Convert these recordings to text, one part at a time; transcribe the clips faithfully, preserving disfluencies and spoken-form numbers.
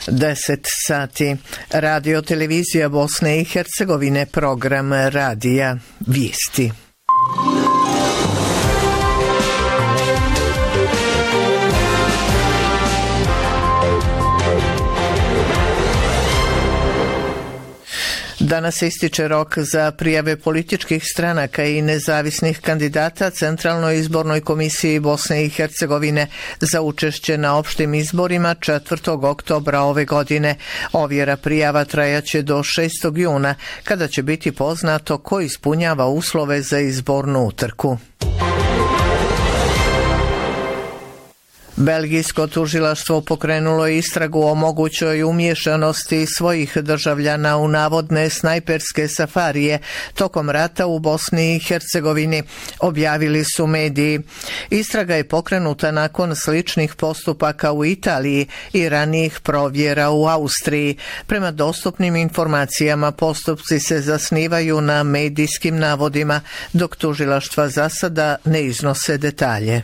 deset sati. Radio televizija Bosne i Hercegovine, program radija Vijesti. Danas ističe rok za prijave političkih stranaka i nezavisnih kandidata Centralnoj izbornoj komisiji Bosne i Hercegovine za učešće na opštim izborima četvrtog oktobra ove godine. Ovjera prijava trajaće do šestog juna, kada će biti poznato ko ispunjava uslove za izbornu utrku. Belgijsko tužilaštvo pokrenulo istragu o mogućoj umiješanosti svojih državljana u navodne snajperske safarije tokom rata u Bosni i Hercegovini, objavili su mediji. Istraga je pokrenuta nakon sličnih postupaka u Italiji i ranijih provjera u Austriji. Prema dostupnim informacijama postupci se zasnivaju na medijskim navodima, dok tužilaštva za sada ne iznose detalje.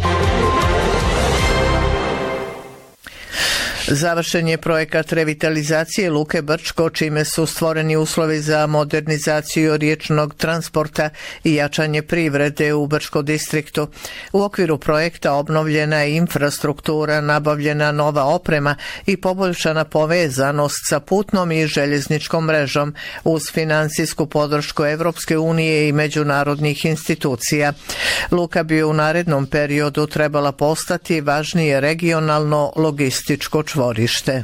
Završen je projekat revitalizacije Luke Brčko, čime su stvoreni uslovi za modernizaciju riječnog transporta i jačanje privrede u Brčko distriktu. U okviru projekta obnovljena je infrastruktura, nabavljena nova oprema i poboljšana povezanost sa putnom i željezničkom mrežom uz finansijsku podršku Evropske unije i međunarodnih institucija. Luka bi u narednom periodu trebala postati važnije regionalno logističko čvorište.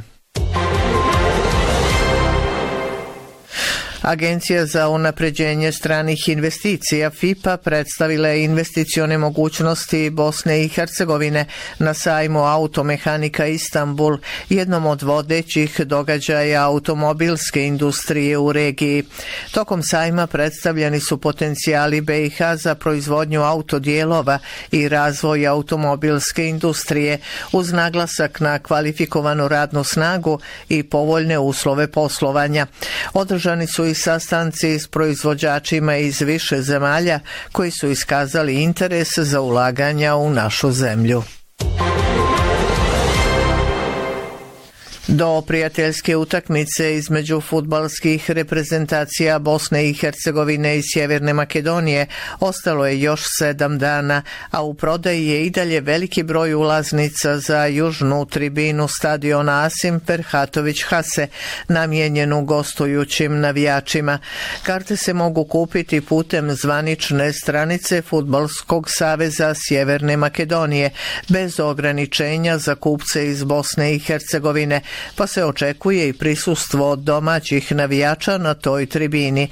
Agencija za unapređenje stranih investicija F I P A predstavila je investicione mogućnosti Bosne i Hercegovine na sajmu Automehanika Istanbul, jednom od vodećih događaja automobilske industrije u regiji. Tokom sajma predstavljeni su potencijali B i H za proizvodnju autodijelova i razvoj automobilske industrije, uz naglasak na kvalifikovanu radnu snagu i povoljne uslove poslovanja. Održani su i sastanci s proizvođačima iz više zemalja koji su iskazali interes za ulaganja u našu zemlju. Do prijateljske utakmice između fudbalskih reprezentacija Bosne i Hercegovine i Sjeverne Makedonije ostalo je još sedam dana, a u prodaji je i dalje veliki broj ulaznica za južnu tribinu stadiona Asim Ferhatović Hase, namijenjenu gostujućim navijačima. Karte se mogu kupiti putem zvanične stranice Fudbalskog saveza Sjeverne Makedonije, bez ograničenja za kupce iz Bosne i Hercegovine, pa se očekuje i prisustvo domaćih navijača na toj tribini,